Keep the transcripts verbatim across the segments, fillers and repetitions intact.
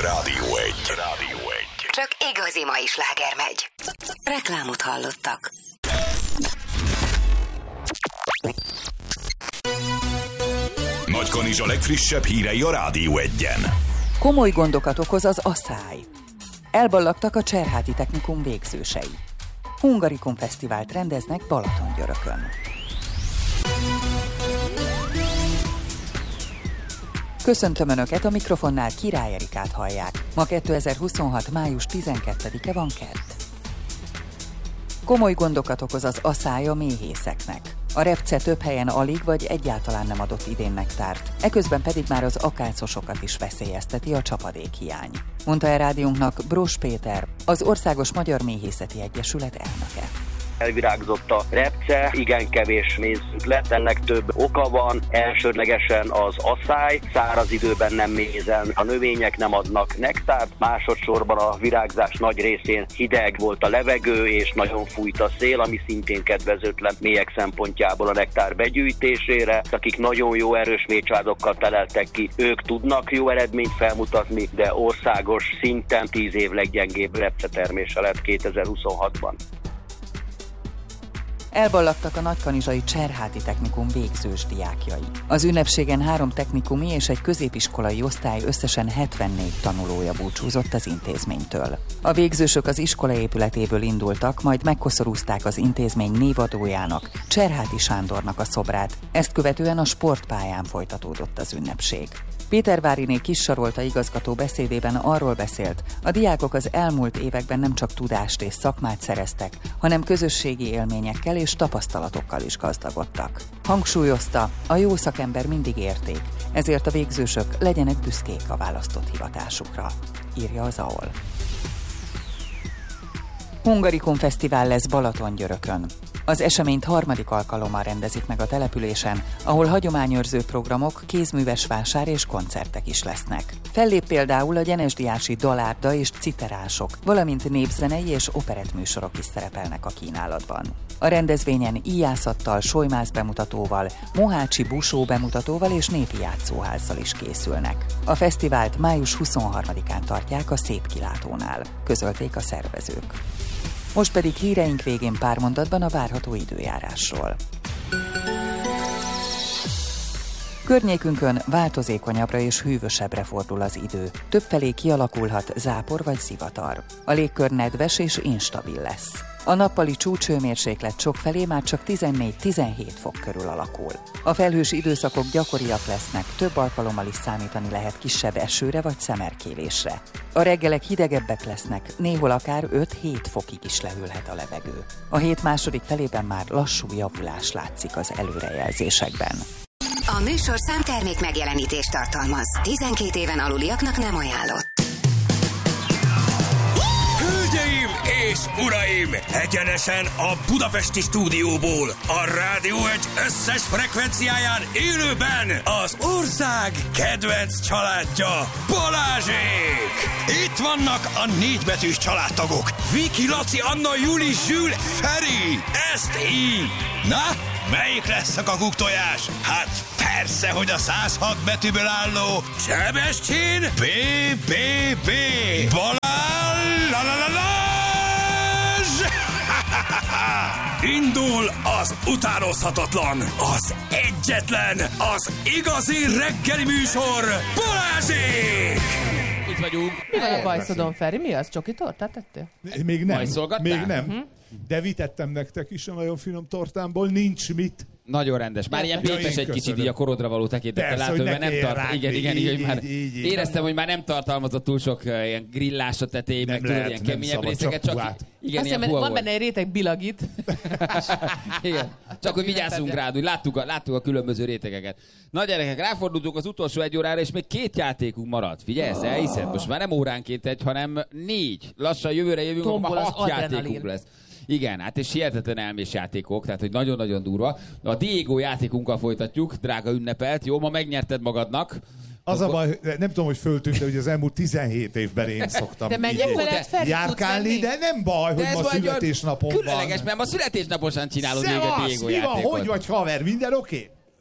Rádió egy. Rádió egy. Csak igazi mai sláger megy. Reklámot hallottak. Nagykanizsa legfrissebb hírei a Rádió egyen. Komoly gondokat okoz az asszály. Elballagtak a Cserháti Technikum végzősei. Hungarikum Fesztivált rendeznek Balatongyörökön. Köszöntöm Önöket, a mikrofonnál Király Erikát hallják. Ma kétezer-huszonhat. május tizenkettedike van, kedd. Komoly gondokat okoz az asszály a méhészeknek. A repce több helyen alig vagy egyáltalán nem adott idén nektárt, eközben pedig már az akácosokat is veszélyezteti a csapadékhiány. Mondta el rádiónknak Bross Péter, az Országos Magyar Méhészeti Egyesület elnöke. Elvirágzott a repce, igen kevés mézünk lett, ennek több oka van, elsődlegesen az asszály, száraz időben nem mézen, a növények nem adnak nektárt, másodszorban a virágzás nagy részén hideg volt a levegő, és nagyon fújt a szél, ami szintén kedvezőtlen méhek szempontjából a nektár begyűjtésére. Akik nagyon jó erős méhcsaládokkal teleltek ki, ők tudnak jó eredményt felmutatni, de országos szinten tíz év leggyengébb repcetermése lett kétezer-huszonhatban. Elballagtak a nagykanizsai Cserháti Technikum végzős diákjai. Az ünnepségen három technikumi és egy középiskolai osztály összesen hetvennégy tanulója búcsúzott az intézménytől. A végzősök az iskola épületéből indultak, majd megkoszorúzták az intézmény névadójának, Cserháti Sándornak a szobrát, ezt követően a sportpályán folytatódott az ünnepség. Péterváriné Kissarolta igazgató beszédében arról beszélt, a diákok az elmúlt években nem csak tudást és szakmát szereztek, hanem közösségi élményekkel és tapasztalatokkal is gazdagodtak. Hangsúlyozta, a jó szakember mindig érték, ezért a végzősök legyenek büszkék a választott hivatásukra, írja az á o el. Hungarikum Fesztivál lesz Balatongyörökön. Az eseményt harmadik alkalommal rendezik meg a településen, ahol hagyományőrző programok, kézműves vásár és koncertek is lesznek. Fellép például a gyenesdiási dalárda és citerások, valamint népzenei és operettműsorok is szerepelnek a kínálatban. A rendezvényen íjászattal, solymász bemutatóval, mohácsi busó bemutatóval és népi játszóházzal is készülnek. A fesztivált május huszonharmadikán tartják a Szép Kilátónál, közölték a szervezők. Most pedig híreink végén pár mondatban a várható időjárásról. Környékünkön változékonyabbra és hűvösebbre fordul az idő. Többfelé kialakulhat zápor vagy zivatar. A légkör nedves és instabil lesz. A nappali csúcshőmérséklet sokfelé már csak tizennégy-tizenhét fok körül alakul. A felhős időszakok gyakoriak lesznek, több alkalommal is számítani lehet kisebb esőre vagy szemerkélésre. A reggelek hidegebbek lesznek, néhol akár öt-hét fokig is lehűlhet a levegő. A hét második felében már lassú javulás látszik az előrejelzésekben. A műsorszám termék megjelenítést tartalmaz. tizenkét éven aluliaknak nem ajánlott. Hölgyeim és uraim! Egyenesen a budapesti stúdióból, a Rádió egy összes frekvenciáján élőben az ország kedvenc családja, Balázsék! Itt vannak a négybetűs családtagok. Viki, Laci, Anna, Juli, Zsül, Feri. Ezt így. Na, melyik lesz a kakuktojás? Hát persze, hogy a száz hat betűből álló Sebestyén B B B Balázs la la la la Indul az utánozhatatlan, az egyetlen, az igazi reggeli műsor, Balázsék! Itt vagyunk. Mi van a bajszodon, Feri? Mi az? Csoki tortát tettél? Még nem. Még nem. Uh-huh. De vitettem nektek is a nagyon finom tortámból, nincs mit. Nagyon rendes. Már ilyen pépes egy kicsit így a korodra való tekintettel látod, mert nem tart. Igen, igen, igen, így, már így, így, éreztem, hogy már nem tartalmazott túl sok uh, ilyen grillás a tetején, meg tudod, ilyen keményebb részeket, csak igen, azt ilyen hiszem, van volt. Benne egy réteg bilagit. Igen. Csak hogy vigyázzunk rád, úgy láttuk a, láttuk a különböző rétegeket. Na gyerekek, ráfordultunk az utolsó egy órára, és még két játékunk maradt. Figyelsz, elhiszed? Most már nem óránként egy, hanem négy. Lassan jövőre jövünk, akkor már hat játékunk lesz. Igen, hát és hihetetlen elmés játékok, tehát hogy nagyon-nagyon durva. A Diego játékunkkal folytatjuk, drága ünnepelt. Jó, ma megnyerted magadnak. Az a baj, nem tudom, hogy föltűnt, hogy az elmúlt tizenhét évben én szoktam de menjek veled, Feri, járkálni, de nem baj, de hogy ma születésnapom van. Különleges, mert ma születésnaposan csinálod még a Diego mi játékot. Van, hogy vagy haver, minden oké? Okay?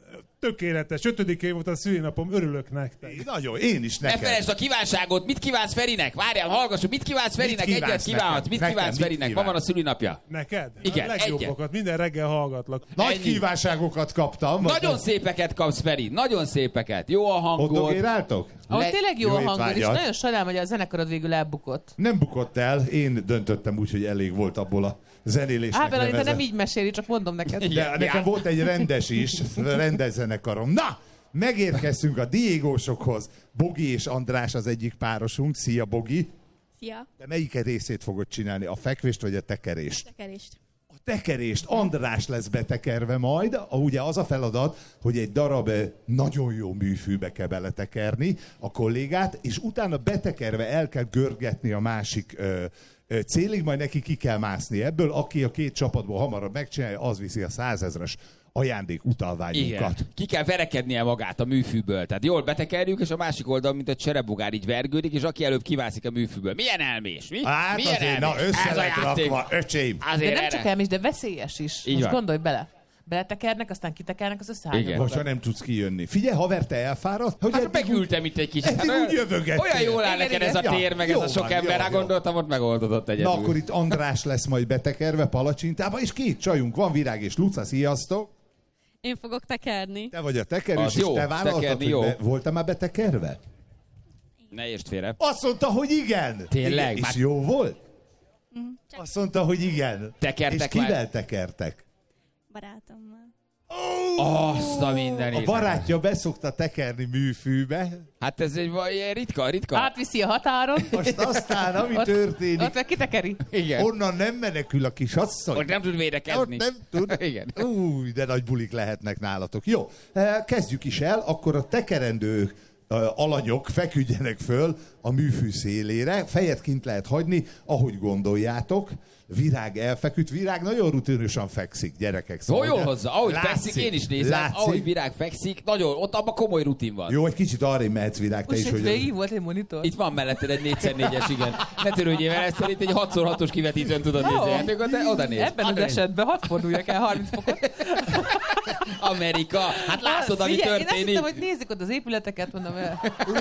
Tökéletes. Ötödik év volt a szülinapom, örülök nektek. Nagyon, én is neked. Ne felejtsd a kívánságot, mit kívánsz Ferinek? Várjál, hallgassuk, mit kívánsz Ferinek? Mit Egyet kívánhatsz, mit nekem? kívánsz Nekem Ferinek? mit Ma van a szülinapja. Neked? Igen, a legjobbakat. Minden reggel hallgatlak. Nagy Ennyi. kívánságokat kaptam. Nagyon szépeket kapsz, Feri, nagyon szépeket. Jó a hangod. Boldogéráltok? Ahol Le- tényleg jó, Jó a hangod, és étvágyat. nagyon sajnálom, hogy a zenekarod végül elbukott. Nem bukott el, én döntöttem úgy, hogy elég volt abból a zenélésnek. Ábel, te nevezett- nem így meséli, csak mondom neked. De Igen. nekem volt egy rendes is, rendes zenekarom. Na, megérkeztünk a Diégósokhoz. Bogi és András az egyik párosunk. Szia, Bogi. Szia. De melyiket részét fogod csinálni? A fekvést vagy a tekerést? Tekerést. A tekerést. András lesz betekerve majd. A, ugye az a feladat, hogy egy darab eh, nagyon jó műfűbe kell beletekerni a kollégát, és utána betekerve el kell görgetni a másik ö, ö, célig, majd neki ki kell mászni ebből. Aki a két csapatból hamarabb megcsinálja, az viszi a százezres ajándék Igen. utalványunkat. Ki kell verekednie magát a műfűből. Tehát jól betekerjük, és a másik oldal, mint egy cserebogár, így vergődik, és aki előbb kivászik a műfűből. Milyen elmés? Mi? Hát Milyen azért, elmés? na össze Ez a lett játék. rakva, öcsém. Azért De nem erre- csak elmés, de veszélyes is. Így Most van. gondolj bele. Beletekernek, aztán kitekernek, az a Igen. szárnyal. Most ha nem tudsz kijönni. Figyelj, haver, te elfáradt? Hogy Hát eddig megültem itt egy kicsit. eddig Hát úgy jövögettél. olyan jól áll Igen, neked igen. ez a Ja, tér, meg jó ez a sok van, ember, jó, rá jó. gondoltam, ott megoldódott egyedül. Na akkor itt András lesz majd betekerve palacsintába, és két csajunk van, Virág és Luca, sziasztok! Én fogok tekerni. Te vagy a tekerős, Az és jó, te vállaltad, tekerni hogy jó. be, voltál már betekerve? Ne értsd félre. Azt mondta, hogy igen! Tényleg? Igen, Már- és jó volt? Csak Azt mondta, hogy igen. Tekertek és kivel már? tekertek? barátommal. Azt a A mindenit. barátja beszokta tekerni műfűbe, Hát ez egy va- ilyen ritka, ritka. Átviszi a határon. most aztán, ami Ott- történik, Ott meg kitekeri. Igen. onnan nem menekül a kis asszony. Ott nem tud Ott védekezni. nem tud. Igen. Új, de nagy bulik lehetnek nálatok. Jó, eh, kezdjük is el, akkor a tekerendő eh, alanyok feküdjenek föl a műfű szélére, fejet kint lehet hagyni, ahogy gondoljátok. Virág elfeküdt, Virág nagyon rutinősen fekszik, gyerekek. Szóval jól ugye? hozzá, ahogy Látszik, fekszik, én is nézem, látszik. ahogy Virág fekszik, nagyon, ott abban komoly rutin van. Jó, egy kicsit arra mehetsz, Virág, te Most is, itt hogy... végig volt egy monitor. Itt van melletted egy négy szer négyes, igen. Ne törődjél vele, ezt itt egy hat szor hatos kivetítőn tudod Jó. nézni a játékot, de oda néz. Ebben az Oda néz. esetben hadd forduljak el harminc fokot. Amerika. Hát látod, ami Figyelj, Én azt történik. hittem, hogy nézzük ott az épületeket, mondom el.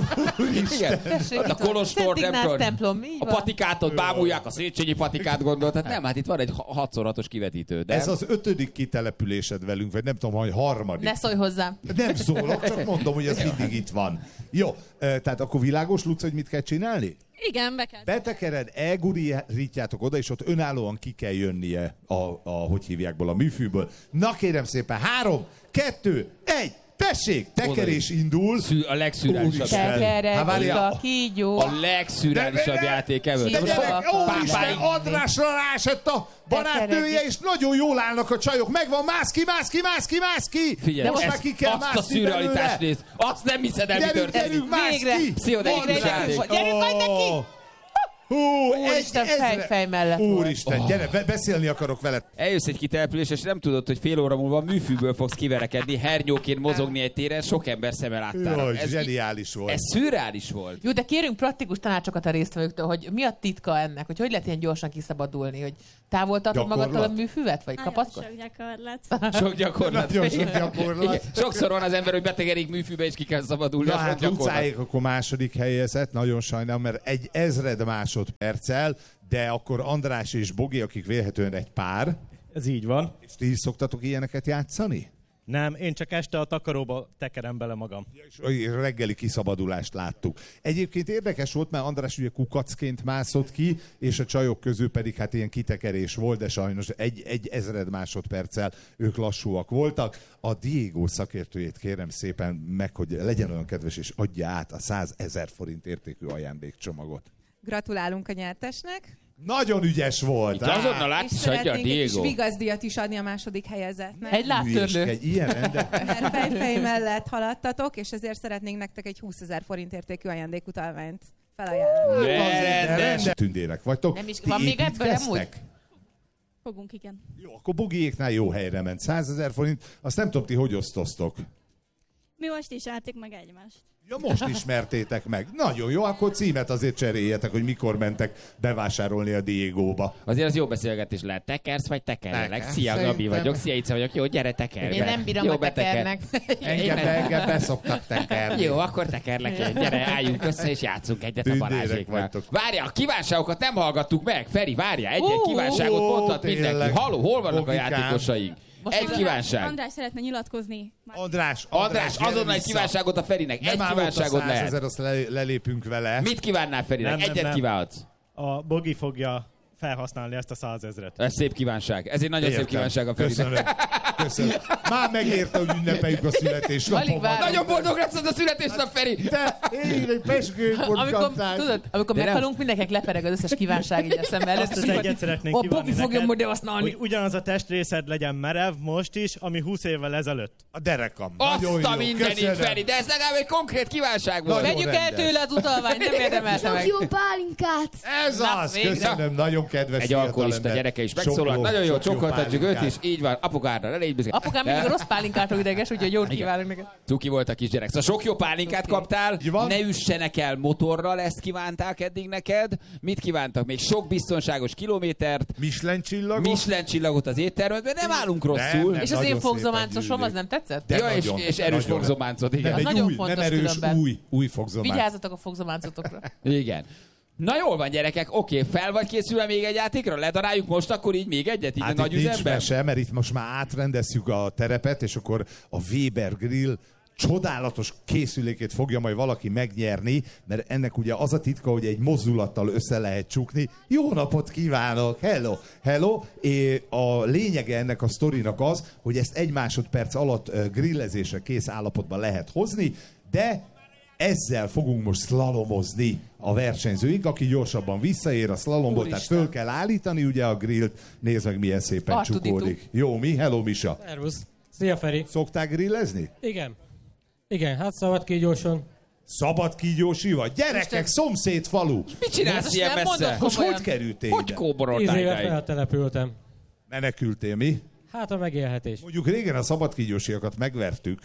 Igen. Tessék, Ott a itt van. Kolostor, Szent nem Ignác tudom. templom, így A van. patikát ott bámulják, a Széchenyi patikát gondolt. Hát nem, hát itt van egy hat szor hatos kivetítő. De Ez az ötödik kitelepülésed velünk, vagy nem tudom, hogy harmadik. Ne szólj hozzám. Nem szólok, csak mondom, hogy ez mindig itt van. Jó, eh, tehát akkor világos, Luca, hogy mit kell csinálni? Igen, be kell. Betekered, elgurítjátok oda, és ott önállóan ki kell jönnie a, a hogy hívjákból, a műfűből. Na kérem szépen, három, kettő, egy, tessék, tekerés indul. Szű- a legszürreálisabb. Úristen. Tekerek, Hát várjál, a kígyó. A legszürreálisabb De- de- játék ever. De Most gyerek, hol- úristen, Pápáig. Andrásra rásett a barátnője, és nagyon jól állnak a csajok. Megvan, mász ki, mász ki, mász ki, mász ki. Figyelj, most ezt- már ki kell azt a mászni szürrealitást belőle. néz. Azt nem hiszed el, mi Gyerünk, történik. gyerünk, mász Végre. ki. Pszichodelikus Mondd rá. játék. Gyerünk majd neki! Hú, Úristen, fej, fej mellett volt. Úristen, gyere, be- beszélni akarok veled. Eljössz egy kitelepülés, és nem tudod, hogy fél óra múlva műfűből fogsz kiverekedni, hernyóként mozogni egy téren, sok ember szeme láttára. Jaj, Ez, zseniális volt. ez szürreális volt. Jó, de kérünk praktikus tanácsokat a résztvevőktől, hogy mi a titka ennek, hogy hogy lehet ilyen gyorsan kiszabadulni, hogy távol tartod Gyakorlat? magadtól a műfüvet, vagy Nagyon kapaszkod? sok gyakorlat. Sok gyakorlat. Nagyon sok gyakorlat. Igen. Sokszor van az ember, hogy betegerik műfűbe, és ki kell szabadulni. Na az hát sok gyakorlat. Lucáék akkor második helyezett, nagyon sajnálom, mert egy ezred másodperccel, de akkor András és Bogi, akik vélhetően egy pár, Ez így van. és ti is szoktatok ilyeneket játszani? Nem, én csak este a takaróba tekerem bele magam. És reggeli kiszabadulást láttuk. Egyébként érdekes volt, mert András ugye kukacként mászott ki, és a csajok közül pedig hát ilyen kitekerés volt, de sajnos egy, egy ezred másodperccel ők lassúak voltak. A Diego szakértőjét kérem szépen meg, hogy legyen olyan kedves, és adja át a százezer forint értékű ajándékcsomagot. Gratulálunk a nyertesnek. Nagyon ügyes volt! Itt azonnal át És is adja a szeretnénk egy kis Diego. vigaszdiat is adni a második helyezettnek. Egy láttörlő. Egy ilyen rende... Mert fejfej mellett haladtatok, és ezért szeretnénk nektek egy húszezer forint értékű ajándékutalványt felajánlani. Rendes. Tündérek vagytok. Nem is- Ti van még ebből építkeztek? amúgy? Fogunk, igen. Jó, akkor Bogiéknál jó helyre ment. százezer forint, azt nem tudom, ti hogy osztoztok. Mi most ismertük meg egymást. Ja, most ismertétek meg. Nagyon jó, akkor címet azért cseréljetek, hogy mikor mentek bevásárolni a Diegóba. Azért az jó beszélgetés lehet. Tekersz vagy tekerlek? Szia, Gabi vagyok. Szia, Ica vagyok. Jó, gyere, tekerj. Én nem bírom jó, a tekernek. Engem, engem beszoktak tekerni. Jó, akkor tekerlek én. Gyere, álljunk össze és játszunk egyet a Balázséknál. Várja, a kívánságokat nem hallgattuk meg. Feri, várja, egy-egy kívánságot mondhat mindenki. Halló, hol vannak a játékosaink? Egy kívánság. András szeretne nyilatkozni. András, András, azonnal egy kívánságot a Ferinek. Egy kívánságot lehet. Ezer, azt lelépünk vele. Mit kívánnál Ferinek? Nem, nem, Egyet nem. kívánhatsz. A Bogi fogja felhasználni ezt a százezret. Ez szép kívánság. Ez egy nagyon Értem. szép kívánság a Ferinek. Köszönöm. Köszönöm. Már megérte, hogy ünnepeljük a születésnapomat. Nagyon boldog lesz az a születésnap, Feri! De én egy peskőnkor Amikor, kaptál. tudod, amikor De meghalunk, mindenkinek lepereg az összes kívánság így eszembe előtt. Azt az egyet szeretnénk A kívánni Bogi fogja neked, majd használni. hogy ugyanaz a testrészed legyen merev most is, ami húsz évvel ezelőtt. A derekam. Azt Nagyon a jó. mindenit, Köszönöm. Feri, de ez legalább egy konkrét kívánság volt. Nagyon Vegyük el rendes. tőle az utalványt, nem érdemelte meg. Jó pálinkát! Ez Na, az. végre. Köszönöm. Nagyon kedves Egy alkoholista fiatalember. gyereke is Sok megszólalt. jó- Nagyon jó, sok csokoltatjuk őt pálinkát. is. Így van, apukára, ne légy büszke. Apukám mindig a rossz pálinkától ideges, úgyhogy jót kívánok neked. Cuki volt a kisgyerek. Szóval sok jó pálinkát kaptál, Így van. ne üssenek el motorral, ezt kívánták eddig neked. Mit kívántak? Még sok biztonságos kilométert, Michelin csillagot. Michelin csillagot az éttermedben, nem állunk rosszul. nem. És az Nagyon én fogzománcosom, szépen az nem tetszett? De Ja, és, nagyon, és erős nagyon. fogzománcod, Nem, igen. egy nagyon új, fontos nem erős, különben. új, új fogzománc. Vigyázzatok a fogzománcotokra. Igen. Na jól van, gyerekek, oké, fel vagy készülve még egy játékra? Ledaráljuk most akkor így még egyet, így Hát a nagy itt nincs üzemben? mese, mert itt most már átrendezzük a terepet, és akkor a Weber Grill csodálatos készülékét fogja majd valaki megnyerni, mert ennek ugye az a titka, hogy egy mozdulattal össze lehet csukni. Jó napot kívánok! Hello! Hello! É, a lényege ennek a sztorinak az, hogy ezt egy másodperc alatt ö, grillezésre kész állapotban lehet hozni, de ezzel fogunk most szlalomozni a versenyzőink, aki gyorsabban visszaér a szlalomból, tehát föl kell állítani ugye a grillt, nézd meg milyen szépen Artuditu. csukódik. Jó, mi? Hello, Misa! Szervusz. Szia, Feri. Szokták grillezni? Igen. Igen, hát szabad kígyóson. Szabad kígyósi vagy? Gyerekek, szomszéd falu! Mit csinálsz Most ilyen nem messze? mondod Most komolyan. hogy kerültél Hogy ide? Tíz kóboroltál éve idáig? feltelepültem. Menekültél, mi? Hát a megélhetés. Mondjuk régen a szabad kígyósiakat megvertük.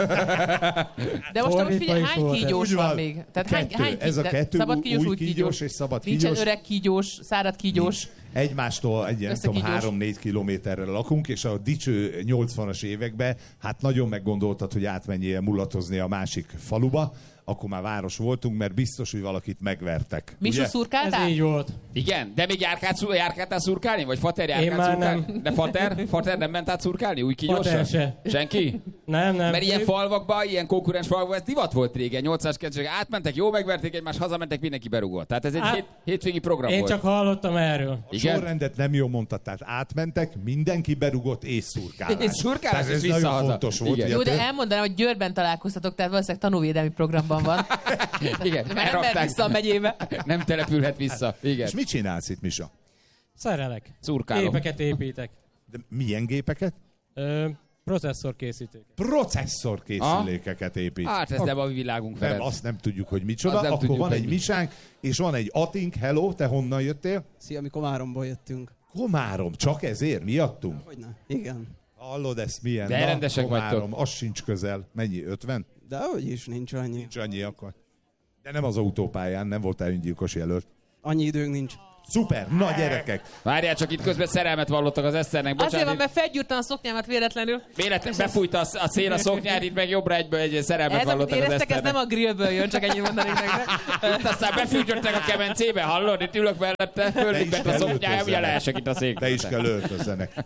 De most amúgy figyelj, Fordítva is hány volt ez. kígyós Úgy van van. még? Tehát hány, Kettő. hány Ez a de kettő, szabad új kígyós, úgy kígyós kígyós. és szabad Nincsen kígyós. öreg kígyós, szárad kígyós. Egymástól egy ilyen, tudom, Összekígyós. három-négy kilométerre lakunk, és a dicső nyolcvanas években hát nagyon meggondoltad, hogy átmenjél mulatozni a másik faluba, akkor már város voltunk, mert biztos, hogy valakit megvertek. Misu Ugye? Ez szurkáltál? így volt. Igen, de még járkált, szur- járkáltál szurkálni? Vagy Fater Én járkált már szurkálni? nem. De Fater? Fater nem ment át szurkálni? Új kígyósra? Fater se. Senki? Nem, nem. Mert ilyen falvakban, ilyen konkurens falvakban ez divat volt régen, nyolcvanas kezdők átmentek, jó megverték egymást, hazamentek, mindenki berugott. Tehát ez egy Á- hét, hétvégi program Én volt. csak hallottam erről. A Igen? sorrendet nem jól mondtad, tehát átmentek, mindenki berugott és szurkálás. És szurkálás, Tehát és ez nagyon visszahaza. fontos volt. Igen. ugye, Jó, de tő- elmondanám, hogy Győrben találkoztatok, tehát valószínűleg tanúvédelmi programban van. Igen, Mert nem mehet elrakták. vissza a megyébe. Nem települhet vissza. Igen. És mit csinálsz itt, Misa? Szerelek. Szurkálom. Gépeket építek. De milyen gépeket? Ö, processzorkészítők. Processzorkészülékeket épít. Hát ez nem a mi világunk, Nem, Ferenc. azt nem tudjuk, hogy micsoda. Azt nem Akkor tudjuk, van hogy egy mi. misánk, és van egy atink. Hello, te honnan jöttél? Szia, mi Komáromból jöttünk. Komárom, csak ezért miattunk? Hogyne? Igen. Hallod ezt milyen? De rendesek Komárom, vagytok. az sincs közel. Mennyi? ötven? De hogy is nincs annyi. Nincs annyi akkor. De nem az autópályán, nem voltál öngyilkos jelölt. Annyi időnk nincs. Szuper, na gyerekek! Várjál, csak itt közben szerelmet vallottak az Eszternek. Azért van, Bocsánat, mert felgyúrtam a szoknyámat véletlenül. véletlen befújta a, a szél a szoknyát, itt meg jobbra egyből egy szerelmet Ez, amit vallottak az éreztek, ez Eszternek. nem a grillből jön, csak ennyit mondanék nektek. Itt aztán befűtöttek a kemencébe, hallod? Itt ülök mellette, föllépett a kell szoknyája, ugye öltözzenek. leesek itt a szék. Te is kell öltözzenek.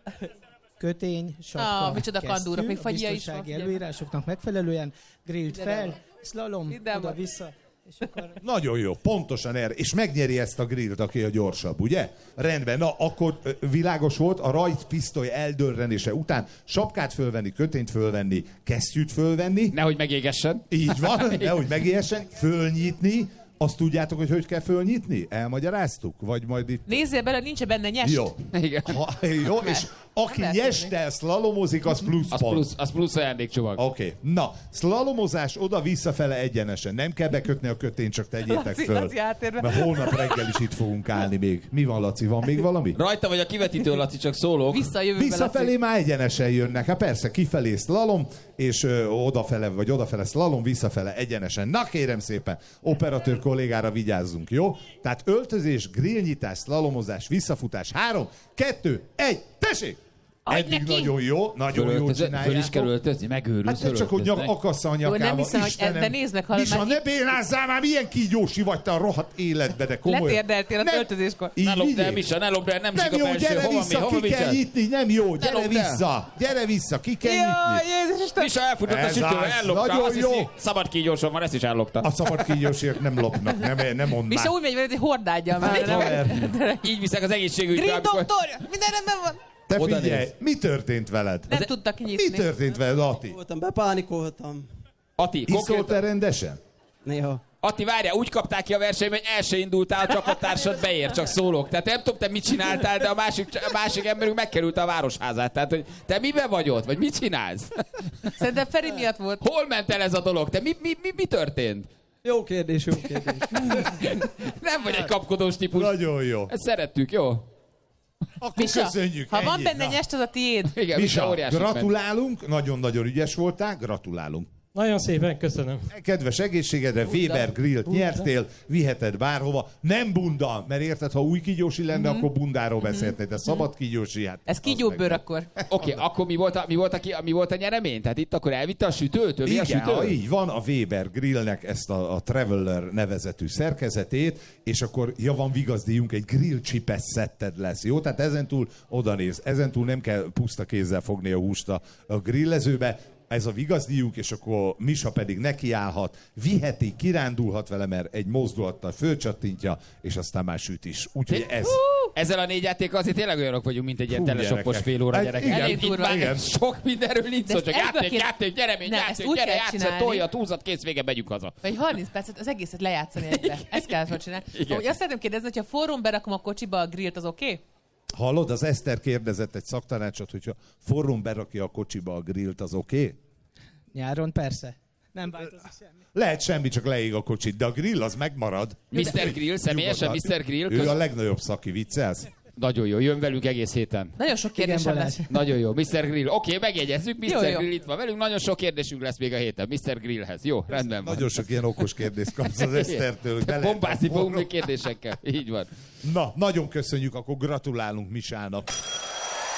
Kötény, sapka, Ah, micsoda kesztyű, kandúrok, még a fagyja is biztonsági van. előírásoknak megfelelően, grillt Ide fel, van. slalom, Ide van. oda-vissza, és akkor... Nagyon jó, pontosan erre. És megnyeri ezt a grillt, aki a gyorsabb, ugye? Rendben, na akkor ö, világos volt, a rajtpisztoly eldörrenése után sapkát fölvenni, kötényt fölvenni, kesztyűt fölvenni. Nehogy megégessen. Így van, nehogy megéljessen, fölnyitni. Azt tudjátok, hogy hogy kell fölnyitni? Elmagyaráztuk? Vagy majd itt... Nézzél bele, nincs benne nyes. Jó. Igen. Ha, jó, és Aki nyeste, szlalomozik, az plusz Az pont. plusz, az plusz ajándékcsomag. Oké. Okay. Na, szlalomozás oda-visszafele egyenesen. Nem kell bekötni a kötényt, csak tegyétek Laci, föl. Laci háttérben. Mert holnap reggel is itt fogunk állni még. Mi van, Laci? Van még valami? Rajta vagy a kivetítő, Laci, csak szólok. Vissza a jövőbe, Visszafelé Laci. már egyenesen jönnek. Hát persze, kifelé szlalom, és ö, odafele, vagy odafele szlalom, visszafele egyenesen. Na kérem szépen, operatőr kollégára vigyázzunk, jó? Tehát öltözés, grillnyitás, szlalomozás, visszafutás. Három, kettő, egy, tessék! Eddig nagyon jó, nagyon jó Fölöltöző- csináljátok. Föl is kell öltözni, megőrülsz, Hát te csak, hogy nyak, fölöltöznek. akassza a Jó, nem nyakába. hiszem, hogy Istenem. de nézd meg, ha Misa, már ne itt- bénázzál már, milyen kígyósi vagy te a rohadt életbe, de komolyan. Letérdeltél az Nem. öltözéskor. Így Ne lopd el, vigyél. Misa, ne lopd el, nem Nem zsig a jó, belső. gyere Hova mi, vissza, hova ki kell viccel? nyitni, nem jó, gyere lopd el. vissza, gyere vissza, ki kell Jaj, nyitni. Jézus Isten! Misa elfutott a Ez sütővel, az, ellopta. nagyon Azt hiszi, jó. szabad kígyóson van, ezt is ellopta. A szabad kígyósért nem lopnak, nem, nem mondd Misa már. úgy megy veled, hogy hordádja már. nem? Így viszek az egészségügybe. Green amikor- doktor! Minden rendben van! Te Oda figyelj, néz. mi történt veled? Nem tudtak kinyitni. Mi történt veled, Ati? Voltam, bepánikoltam. Ati, Iszol konkrétan... te rendesen? Néha. Ati, várjál, úgy kapták ki a versenyben, hogy el se indultál, a csapattársad beér, csak szólok. Tehát nem tudom, te mit csináltál, de a másik, a másik emberünk megkerült a városházát. Tehát, hogy te miben vagy ott, vagy mit csinálsz? Szerintem Feri miatt volt. Hol ment el ez a dolog? Te mi, mi, mi, mi történt? Jó kérdés, jó kérdés. Nem vagy egy kapkodós típus. Nagyon jó. Ezt szerettük, jó? Akkor Misa, köszönjük. ha van ennyi. benne Na. nyest, az a tiéd. Igen, Misa, Misa, óriási ment. gratulálunk, nagyon-nagyon ügyes voltál, gratulálunk. Nagyon szépen köszönöm. Kedves egészségedre, Weber Grillt nyertél, viheted bárhova. Nem bunda, mert érted, ha új kígyósi lenne, Mhm. akkor bundáról beszélhetnél, de szabad kígyósi, hát... Ez kígyóbőr akkor. Oké, okay, akkor mi volt, a, mi, volt a, ki- mi volt a nyeremény? Tehát itt akkor elvitte a sütőt? Ő mi a Igen, sütő? ha így van, a Weber Grillnek ezt a, a Traveler nevezetű szerkezetét, és akkor ja, van vigazdíjunk, egy grill csipes szetted lesz, jó? Tehát ezentúl odanéz, ezentúl nem kell puszta kézzel fogni a húst a, a grillezőbe, ez a vigazdíjuk, és akkor Misa pedig nekiállhat, viheti, kirándulhat vele, mert egy mozdulattal fölcsattintja, és aztán már süt is. Úgyhogy ez... Ezzel a négy játékkal azért tényleg olyanok vagyunk, mint egy ilyen Hú, telesoppos gyerekek. fél óra Hát gyerek. igen, Itt durva. már Igen. sok mindenről nincs De szó, ezt csak ebből játék, kéne- játék, gyeremény, Nem, ezt játék, úgy gyere, kell játszat, csinálni. tolja, túlzat, kész, vége, megyünk haza. Vagy harminc percet az egészet lejátszani egybe. Ezt kellett volna csinálni. Igen. Úgy azt szeretném kérdezni, hogyha forrón berakom a kocsiba a grillt, az oké? Okay? Hallod, az Eszter kérdezett egy szaktanácsot, hogyha forrón berakja a kocsiba a grillt, az oké? Okay? Nyáron persze. Nem változik semmi. Lehet semmi, csak leég a kocsit, de a grill az megmarad. miszter Grill, személyesen Nyugodtan. miszter Grill. Ő Köz... a legnagyobb szaki, viccelsz? Nagyon jó, jön velünk egész héten. Nagyon sok kérdésem Balázs. lesz. Nagyon jó, miszter Grill. Oké, okay, megjegyezzük, miszter Jó, jó. Grill itt van velünk, nagyon sok kérdésünk lesz még a héten, miszter Grillhez. Jó, rendben van. Nagyon sok ilyen okos kérdést kapsz az Esztertől. hogy bele- Bombázni fogunk még kérdésekkel. Így van. Na, nagyon köszönjük, akkor gratulálunk Misának.